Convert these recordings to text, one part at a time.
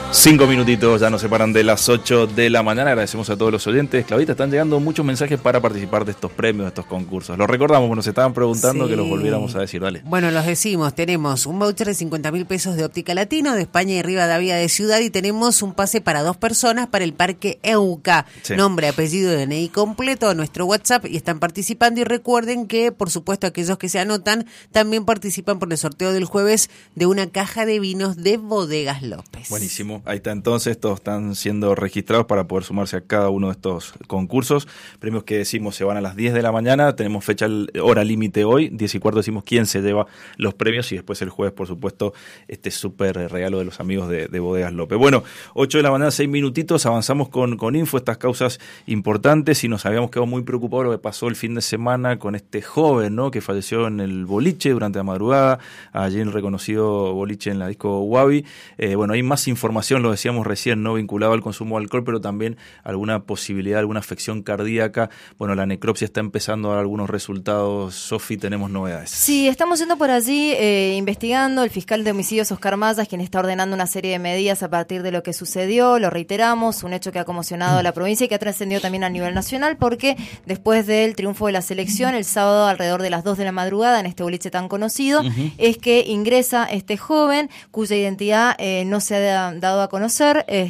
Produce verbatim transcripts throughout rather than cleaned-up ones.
Cinco minutitos ya nos separan de las ocho de la mañana. Agradecemos a todos los oyentes. Claudita, están llegando muchos mensajes para participar de estos premios, de estos concursos. Los recordamos, nos estaban preguntando sí. que los volviéramos a decir. Dale. Bueno, los decimos. Tenemos un voucher de cincuenta mil pesos de Óptica Latino, de España y Rivadavia de Ciudad, y tenemos un pase para dos personas para el Parque Euca. Sí. Nombre, apellido, D N I completo a nuestro WhatsApp y están participando. Y recuerden que, por supuesto, aquellos que se anotan también participan por el sorteo del jueves de una caja de vinos de Bodegas López. Buenísimo. Ahí está entonces, todos están siendo registrados para poder sumarse a cada uno de estos concursos. Premios que decimos se van a las diez de la mañana, tenemos fecha, hora límite hoy, diez y cuarto decimos quién se lleva los premios y después el jueves, por supuesto, este súper regalo de los amigos de, de Bodegas López. Bueno, ocho de la mañana, seis minutitos, avanzamos con, con info, estas causas importantes y nos habíamos quedado muy preocupados lo que pasó el fin de semana con este joven, ¿no?, que falleció en el boliche durante la madrugada, allí en el reconocido boliche en la disco Wabi. Eh, bueno, hay más información, lo decíamos recién, no vinculado al consumo de alcohol, pero también alguna posibilidad, alguna afección cardíaca. Bueno, la necropsia está empezando a dar algunos resultados. Sofi, tenemos novedades. Sí, estamos yendo por allí eh, investigando. El fiscal de homicidios, Oscar Mazas, quien está ordenando una serie de medidas a partir de lo que sucedió. Lo reiteramos, un hecho que ha conmocionado a la provincia y que ha trascendido también a nivel nacional, porque después del triunfo de la selección, el sábado alrededor de las dos de la madrugada, en este boliche tan conocido, uh-huh. es que ingresa este joven, cuya identidad eh, no se ha dado a conocer,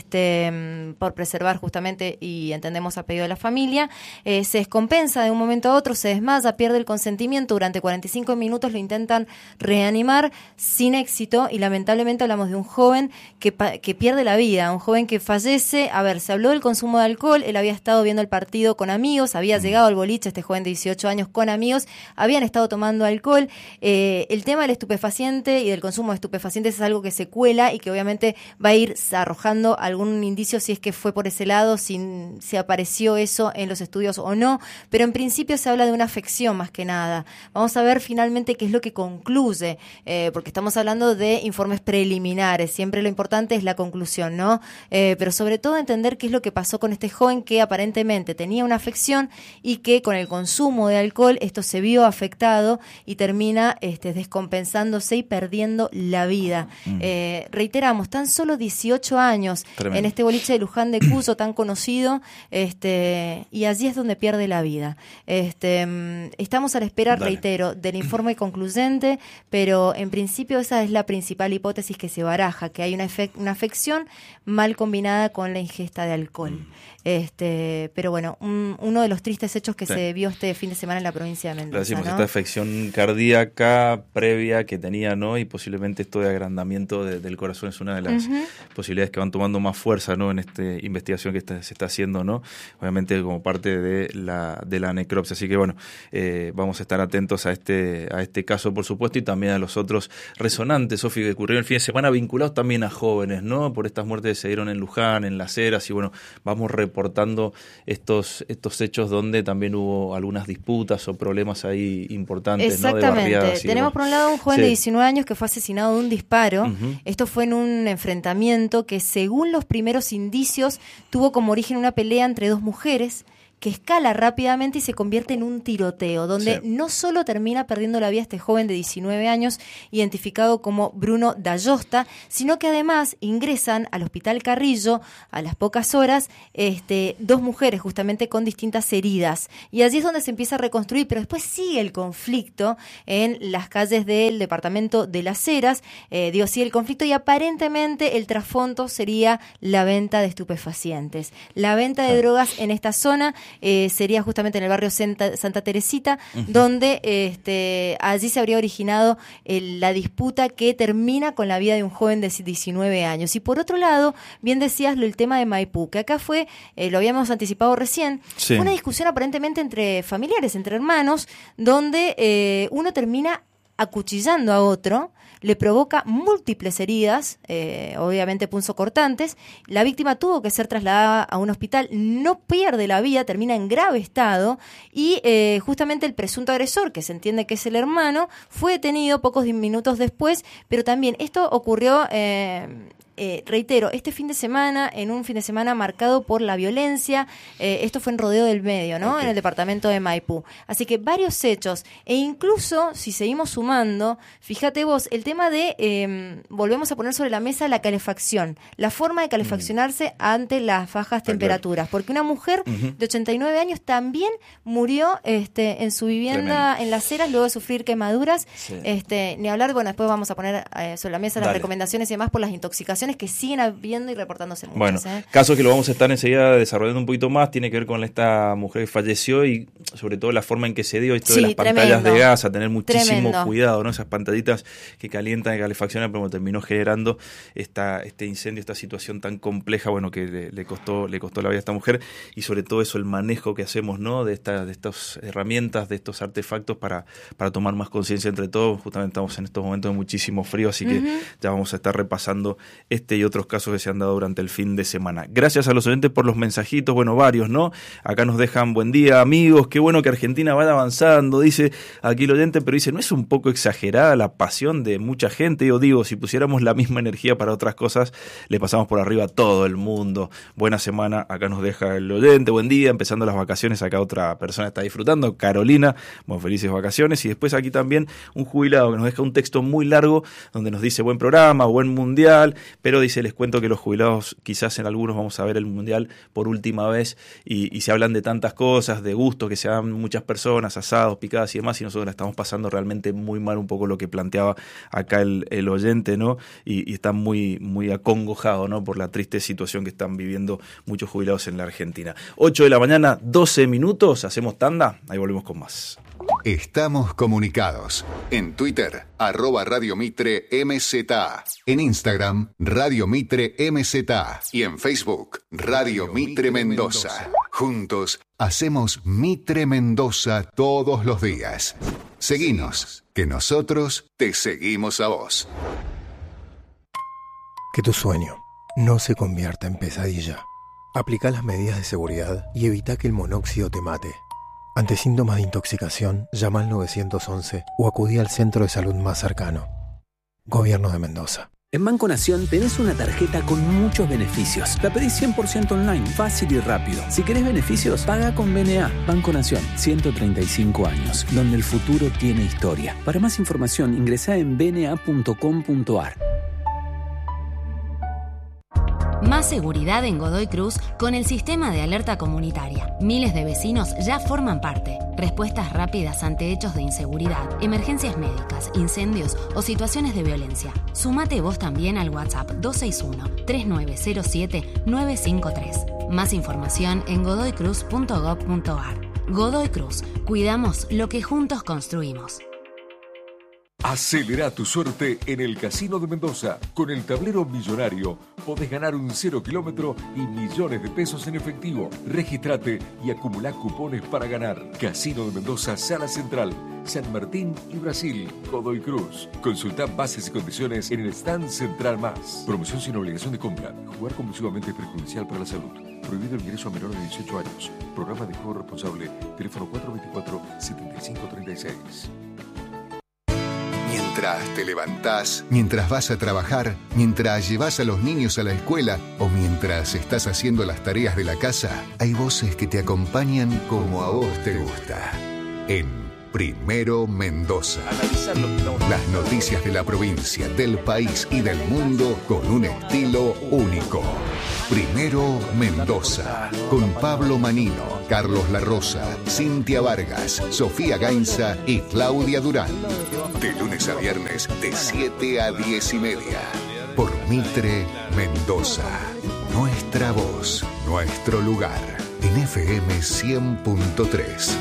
este, por preservar justamente, y entendemos a pedido de la familia. Eh, se descompensa de un momento a otro, se desmaya, pierde el consentimiento. Durante cuarenta y cinco minutos lo intentan reanimar sin éxito y lamentablemente hablamos de un joven que, que pierde la vida, un joven que fallece. A ver, se habló del consumo de alcohol, él había estado viendo el partido con amigos, había llegado al boliche, este joven de dieciocho años, con amigos, habían estado tomando alcohol. Eh, el tema del estupefaciente y del consumo de estupefacientes es algo que se cuela y que obviamente va a ir arrojando algún indicio si es que fue por ese lado, si, si apareció eso en los estudios o no, pero en principio se habla de una afección más que nada. Vamos a ver finalmente qué es lo que concluye, eh, porque estamos hablando de informes preliminares, siempre lo importante es la conclusión, ¿no? Eh, pero sobre todo entender qué es lo que pasó con este joven que aparentemente tenía una afección y que con el consumo de alcohol esto se vio afectado y termina este, descompensándose y perdiendo la vida. Mm. Eh, reiteramos, tan solo dieciocho años Tremendo. En este boliche de Luján de Cuyo tan conocido, este, y allí es donde pierde la vida. Este, estamos a la espera, Dale. reitero, del informe concluyente, pero en principio esa es la principal hipótesis que se baraja, que hay una, efect- una afección mal combinada con la ingesta de alcohol. Mm. Este, pero bueno, un, uno de los tristes hechos que sí. se vio este fin de semana en la provincia de Mendoza. Decimos, ¿no? Esta afección cardíaca previa que tenía, ¿no? Y posiblemente esto de agrandamiento de, del corazón es una de las uh-huh. posibilidades que van tomando más fuerza, ¿no?, en esta investigación que está, se está haciendo, ¿no? Obviamente como parte de la de la necropsia. Así que bueno, eh, vamos a estar atentos a este a este caso, por supuesto, y también a los otros resonantes, Sofi, que ocurrieron el fin de semana, vinculados también a jóvenes, ¿no? Por estas muertes que se dieron en Luján, en Las Heras, y bueno, vamos reportando estos estos hechos donde también hubo algunas disputas o problemas ahí importantes. Exactamente. ¿No? De barriadas. Tenemos por un lado un joven sí. de diecinueve años que fue asesinado de un disparo. Uh-huh. Esto fue en un enfrentamiento que, según los primeros indicios, tuvo como origen una pelea entre dos mujeres que escala rápidamente y se convierte en un tiroteo, donde sí. no solo termina perdiendo la vida este joven de diecinueve años, identificado como Bruno Dayosta, sino que además ingresan al Hospital Carrillo a las pocas horas este, dos mujeres justamente con distintas heridas. Y allí es donde se empieza a reconstruir, pero después sigue el conflicto en las calles del departamento de Las Heras, eh, digo, sigue el conflicto y aparentemente el trasfondo sería la venta de estupefacientes. La venta de sí. drogas en esta zona Eh, sería justamente en el barrio Santa, Santa Teresita, uh-huh. donde este, allí se habría originado el, la disputa que termina con la vida de un joven de diecinueve años. Y por otro lado, bien decías el tema de Maipú, que acá fue, eh, lo habíamos anticipado recién, sí. fue una discusión aparentemente entre familiares, entre hermanos, donde eh, uno termina acuchillando a otro, le provoca múltiples heridas, eh, obviamente punzocortantes. La víctima tuvo que ser trasladada a un hospital, no pierde la vida, termina en grave estado y eh, justamente el presunto agresor, que se entiende que es el hermano, fue detenido pocos minutos después, pero también esto ocurrió... Eh, eh, reitero, este fin de semana, en un fin de semana marcado por la violencia, eh, esto fue en Rodeo del Medio, ¿no? Okay. En el departamento de Maipú. Así que varios hechos, e incluso, si seguimos sumando, fíjate vos, el tema de, eh, volvemos a poner sobre la mesa la calefacción, la forma de calefaccionarse mm. ante las bajas temperaturas, claro. porque una mujer uh-huh. de ochenta y nueve años también murió este, en su vivienda Tremendo. en Las Heras luego de sufrir quemaduras, sí. este, ni hablar, bueno, después vamos a poner eh, sobre la mesa las Dale. recomendaciones y demás por las intoxicaciones que siguen habiendo y reportándose muchas. Bueno, ¿eh? casos que lo vamos a estar enseguida desarrollando un poquito más, tiene que ver con esta mujer que falleció y sobre todo la forma en que se dio esto sí, de las tremendo. pantallas de gas, a tener muchísimo tremendo. cuidado, ¿no? Esas pantallitas que calientan y calefaccionan, pero terminó generando esta, este incendio, esta situación tan compleja, bueno, que le, le costó le costó la vida a esta mujer, y sobre todo eso, el manejo que hacemos, ¿no? De esta, de estas herramientas, de estos artefactos para, para tomar más conciencia entre todos. Justamente estamos en estos momentos de muchísimo frío, así que uh-huh. ya vamos a estar repasando este y otros casos que se han dado durante el fin de semana. Gracias a los oyentes por los mensajitos, bueno, varios, ¿no? Acá nos dejan buen día, amigos, qué bueno que Argentina vaya avanzando, dice aquí el oyente, pero dice, ¿no es un poco exagerada la pasión de mucha gente? Yo digo, si pusiéramos la misma energía para otras cosas, le pasamos por arriba a todo el mundo. Buena semana, acá nos deja el oyente, buen día, empezando las vacaciones, acá otra persona está disfrutando, Carolina, bueno, felices vacaciones, y después aquí también un jubilado que nos deja un texto muy largo, donde nos dice buen programa, buen mundial, pero dice, les cuento que los jubilados, quizás en algunos vamos a ver el mundial por última vez, y, y se hablan de tantas cosas, de gusto que se dan muchas personas, asados, picadas y demás, y nosotros la estamos pasando realmente muy mal, un poco lo que planteaba acá el, el oyente, ¿no? Y, y está muy, muy acongojado, ¿no? Por la triste situación que están viviendo muchos jubilados en la Argentina. ocho de la mañana, doce minutos, hacemos tanda, ahí volvemos con más. Estamos comunicados. En Twitter, arroba Radio Mitre M Z A. En Instagram, Radio Mitre M Z A. Y en Facebook, Radio Mitre Mendoza. Juntos, hacemos Mitre Mendoza todos los días. Seguinos, que nosotros te seguimos a vos. Que tu sueño no se convierta en pesadilla. Aplica las medidas de seguridad y evita que el monóxido te mate. Ante síntomas de intoxicación, llama al nueve once o acudí al centro de salud más cercano. Gobierno de Mendoza. En Banco Nación tenés una tarjeta con muchos beneficios. La pedís cien por ciento online, fácil y rápido. Si querés beneficios, paga con B N A. Banco Nación, ciento treinta y cinco años, donde el futuro tiene historia. Para más información, ingresá en b n a punto com punto a r. Más seguridad en Godoy Cruz con el sistema de alerta comunitaria. Miles de vecinos ya forman parte. Respuestas rápidas ante hechos de inseguridad, emergencias médicas, incendios o situaciones de violencia. Sumate vos también al WhatsApp dos seis uno, tres nueve cero siete, nueve cinco tres. Más información en godoy cruz punto gob punto a r. Godoy Cruz. Cuidamos lo que juntos construimos. Acelera tu suerte en el Casino de Mendoza. Con el tablero millonario podés ganar un cero kilómetro y millones de pesos en efectivo. Regístrate y acumulá cupones para ganar. Casino de Mendoza, Sala Central, San Martín y Brasil, Godoy Cruz. Consultá bases y condiciones en el stand central más. Promoción sin obligación de compra. Jugar compulsivamente es perjudicial para la salud. Prohibido el ingreso a menores de dieciocho años. Programa de juego responsable. Teléfono cuatro dos cuatro, siete cinco tres seis. Mientras te levantás, mientras vas a trabajar, mientras llevas a los niños a la escuela o mientras estás haciendo las tareas de la casa, hay voces que te acompañan como a vos te gusta. En Primero Mendoza. Las noticias de la provincia, del país y del mundo con un estilo único. Primero Mendoza, con Pablo Manino, Carlos La Rosa, Cintia Vargas, Sofía Gainza y Claudia Durán. De lunes a viernes, de siete a diez y media. Por Mitre Mendoza. Nuestra voz, nuestro lugar. En F M cien punto tres.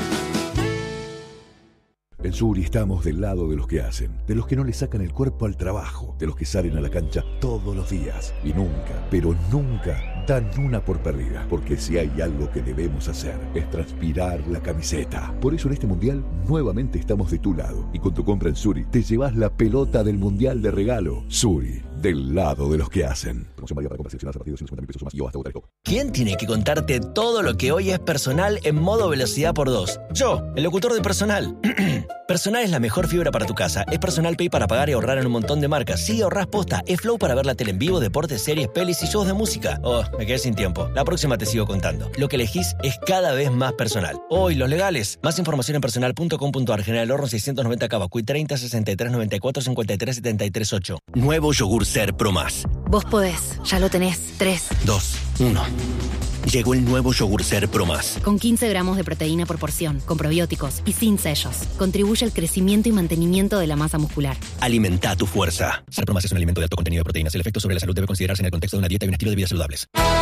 En Suri estamos del lado de los que hacen, de los que no le sacan el cuerpo al trabajo, de los que salen a la cancha todos los días y nunca, pero nunca Dan una por perdida, porque si hay algo que debemos hacer es transpirar la camiseta. Por eso en este mundial nuevamente estamos de tu lado y con tu compra en Suri te llevas la pelota del mundial de regalo. Suri, del lado de los que hacen. Promoción válida para compras seleccionadas a partir de ciento cincuenta mil pesos o más y o hasta Bogotá Telco. ¿Quién tiene que contarte todo lo que hoy es Personal en modo velocidad por dos? Yo, el locutor de Personal. Personal es la mejor fibra para tu casa. Es Personal Pay para pagar y ahorrar en un montón de marcas. Sí, ahorrás posta. Es Flow para ver la tele en vivo, deportes, series, pelis y shows de música. Oh, me quedé sin tiempo. La próxima te sigo contando. Lo que elegís es cada vez más personal. Hoy, los legales. Más información en personal punto com punto ar. General Horno seiscientos noventa Cavacuy treinta sesenta y tres noventa y cuatro cincuenta y tres setenta y tres ocho. Nuevo yogur Ser Pro Más. Vos podés, ya lo tenés. tres, dos, uno. Llegó el nuevo yogur Ser Pro Más. Con quince gramos de proteína por porción, con probióticos y sin sellos. Contribuye al crecimiento y mantenimiento de la masa muscular. Alimenta tu fuerza. Ser Pro Más es un alimento de alto contenido de proteínas. El efecto sobre la salud debe considerarse en el contexto de una dieta y un estilo de vida saludables.